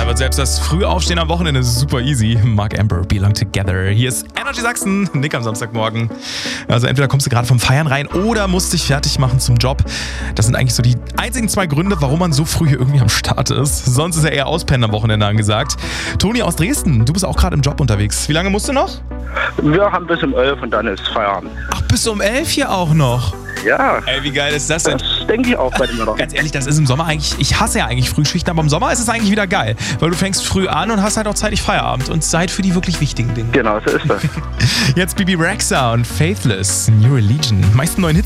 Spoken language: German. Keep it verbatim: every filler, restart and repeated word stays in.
Da wird selbst das Frühaufstehen am Wochenende super easy. Mark Amber, Belong Together. Hier ist Energy Sachsen, Nick am Samstagmorgen. Also entweder kommst du gerade vom Feiern rein oder musst dich fertig machen zum Job. Das sind eigentlich so die einzigen zwei Gründe, warum man so früh hier irgendwie am Start ist. Sonst ist ja eher Auspennen am Wochenende angesagt. Toni aus Dresden, du bist auch gerade im Job unterwegs. Wie lange musst du noch? Wir haben bis um elf und dann ist Feierabend. Ach, bis um elf hier auch noch? Ja. Ey, wie geil ist das denn? Das denke ich auch bei dem Wetter. Ganz ehrlich, das ist im Sommer eigentlich, ich hasse ja eigentlich Frühschichten, aber im Sommer ist es eigentlich wieder geil, weil du fängst früh an und hast halt auch zeitig Feierabend und Zeit für die wirklich wichtigen Dinge. Genau, so ist das. Jetzt Bibi Rexha und Faithless, New Religion. Meisten neuen Hits